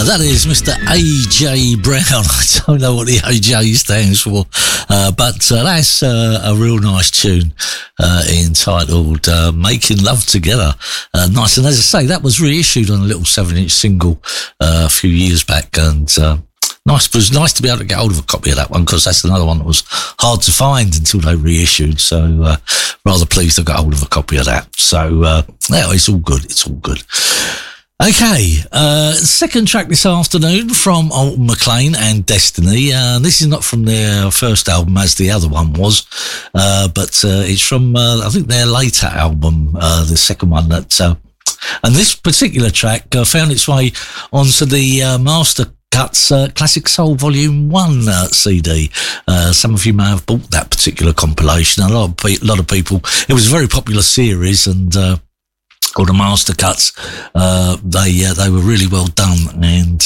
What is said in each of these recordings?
That is Mr. A.J. Brown. I don't know what the A.J. stands for, but that's a real nice tune entitled Making Love Together. Nice, and as I say, that was reissued on a little 7-inch single a few years back, and nice. It was nice to be able to get hold of a copy of that one, because that's another one that was hard to find until they reissued, so rather pleased I got hold of a copy of that. So yeah, it's all good, it's all good. Okay, second track this afternoon from Alton McClain and Destiny. This is not from their first album as the other one was, but it's from, I think, their later album, the second one. And this particular track found its way onto the Master Cuts Classic Soul Volume 1 CD. Some of you may have bought that particular compilation. A lot of people, it was a very popular series, and called the Master Cuts. They were really well done, and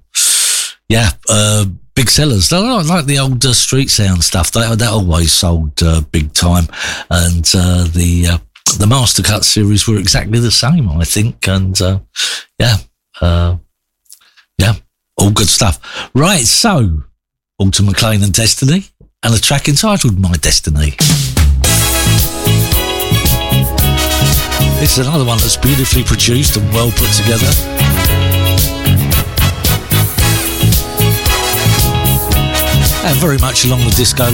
big sellers. They like the old street sound stuff. That always sold big time, and the Master Cut series were exactly the same, I think. And all good stuff. Right, so Alton McClain and Destiny, and a track entitled My Destiny. This is another one that's beautifully produced and well put together. And very much along the disco